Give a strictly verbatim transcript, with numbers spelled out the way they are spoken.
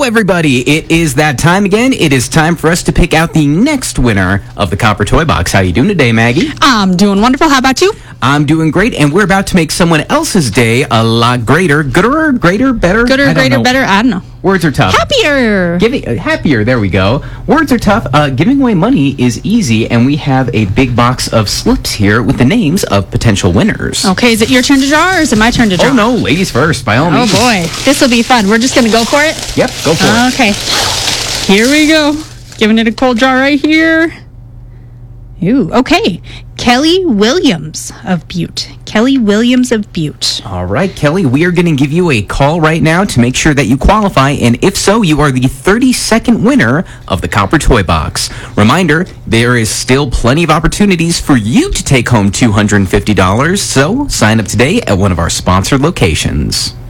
everybody. It is that time again. It is time for us to pick out the next winner of the Copper Toy Box. How you doing today, Maggie? I'm doing wonderful. How about you? I'm doing great, and we're about to make someone else's day a lot greater. Gooder, greater, better? Gooder, greater, better? I don't know. Words are tough. Happier! Giving uh, Happier, there we go. Words are tough. Uh, giving away money is easy, and we have a big box of slips here with the names of potential winners. Okay, is it your turn to draw, or is it my turn to draw? Oh, no, ladies first, by all means. Oh, boy. This will be fun. We're just going to go for it? Yep, go for it. Okay. Here we go. Giving it a cold draw right here. Ooh, okay. Kelly Williams of Butte. Kelly Williams of Butte. All right, Kelly, we are going to give you a call right now to make sure that you qualify, and if so, you are the thirty-second winner of the Copper Toy Box. Reminder, there is still plenty of opportunities for you to take home two hundred fifty dollars, so sign up today at one of our sponsored locations.